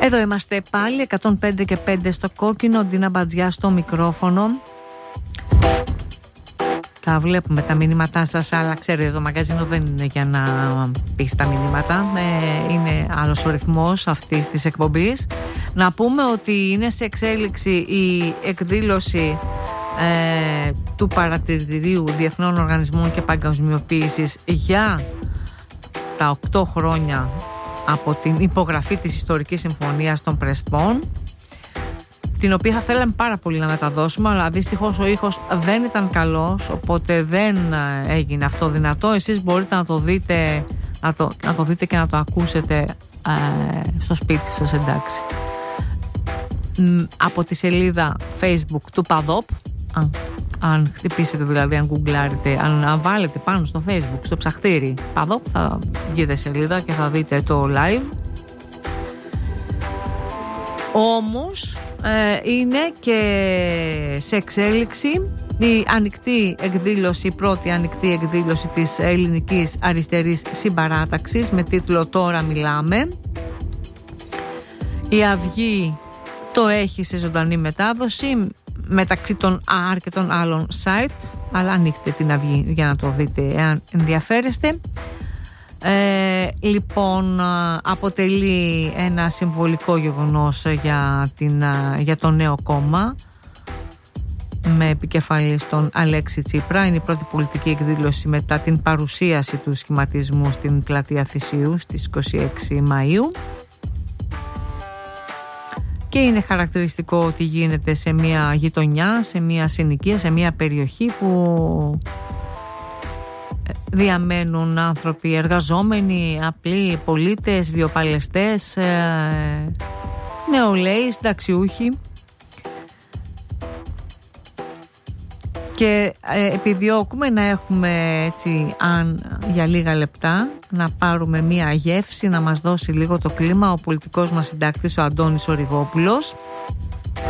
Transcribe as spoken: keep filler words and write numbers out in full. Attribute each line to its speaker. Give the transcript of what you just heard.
Speaker 1: Εδώ είμαστε πάλι, εκατόν πέντε και πέντε στο κόκκινο, Ντίνα Μπατζιά στο μικρόφωνο. Τα βλέπουμε τα μηνύματά σας, αλλά ξέρετε το μαγαζίνο δεν είναι για να πεις τα μηνύματα, ε, είναι άλλος ο ρυθμός αυτής της εκπομπής. Να πούμε ότι είναι σε εξέλιξη η εκδήλωση ε, του Παρατηρητηρίου Διεθνών Οργανισμών και Παγκοσμιοποίησης για τα οκτώ χρόνια από την υπογραφή της Ιστορικής Συμφωνίας των Πρεσπών, την οποία θα θέλαμε πάρα πολύ να μεταδώσουμε, αλλά δυστυχώς ο ήχος δεν ήταν καλός, οπότε δεν έγινε αυτό δυνατό. Εσείς μπορείτε να το δείτε, να το, να το δείτε και να το ακούσετε ε, στο σπίτι σας, εντάξει. Από τη σελίδα Facebook του ΠΑΔΟΠ, αν, αν χτυπήσετε δηλαδή, αν γκουγκλάρετε, αν, αν βάλετε πάνω στο Facebook, στο ψαχτήρι ΠΑΔΟΠ, θα βγείτε σελίδα και θα δείτε το live. Όμως ε, είναι και σε εξέλιξη η ανοιχτή εκδήλωση, η πρώτη ανοιχτή εκδήλωση της ελληνικής αριστερής συμπαράταξης με τίτλο «Τώρα μιλάμε». Η Αυγή το έχει σε ζωντανή μετάδοση μεταξύ των αρκετών άλλων site, αλλά ανοίχτε την Αυγή για να το δείτε εάν ενδιαφέρεστε. Ε, λοιπόν, αποτελεί ένα συμβολικό γεγονός για, την, για το νέο κόμμα με επικεφαλή στον Αλέξη Τσίπρα. Είναι η πρώτη πολιτική εκδήλωση μετά την παρουσίαση του σχηματισμού στην πλατεία Θησίου στις είκοσι έξι Μαΐου, και είναι χαρακτηριστικό ότι γίνεται σε μια γειτονιά, σε μια συνοικία, σε μια περιοχή που διαμένουν άνθρωποι εργαζόμενοι, απλοί πολίτες, βιοπαλαιστές, ε, νεολαίοι, συνταξιούχοι, και ε, επιδιώκουμε να έχουμε έτσι, αν για λίγα λεπτά, να πάρουμε μία γεύση, να μας δώσει λίγο το κλίμα ο πολιτικός μας συντάκτης, ο Αντώνης Οριγόπουλος.